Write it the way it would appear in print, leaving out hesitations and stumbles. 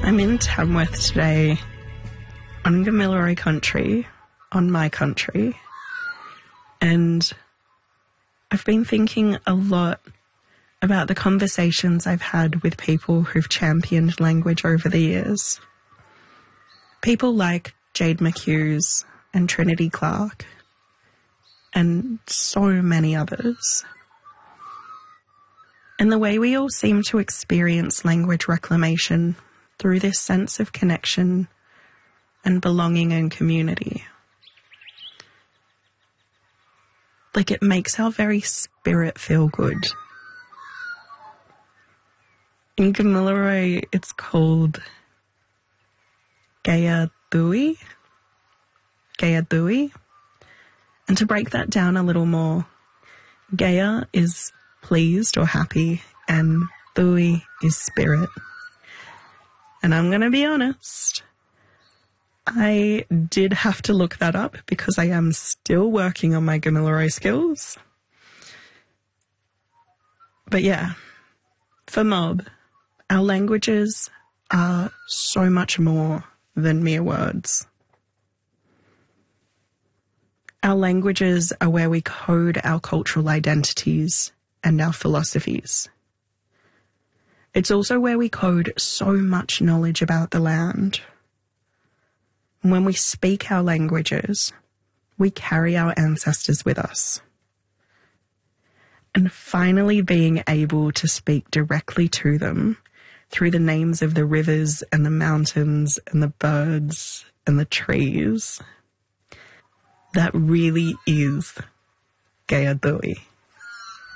I'm in Tamworth today on Gamilaroi country, on my country, and I've been thinking a lot about the conversations I've had with people who've championed language over the years. People like Jade McHughes and Trinity Clark and so many others. And the way we all seem to experience language reclamation through this sense of connection and belonging and community. Like, it makes our very spirit feel good. In Gamilaroi, it's called Gaya Dhui. And to break that down a little more, Gaya is pleased or happy, and Dhui is spirit. And I'm going to be honest, I did have to look that up because I am still working on my Gamilaroi skills. But yeah, for Mob, our languages are so much more than mere words. Our languages are where we code our cultural identities and our philosophies. It's also where we code so much knowledge about the land. When we speak our languages, we carry our ancestors with us. And finally being able to speak directly to them through the names of the rivers and the mountains and the birds and the trees, that really is Gaya Dhui.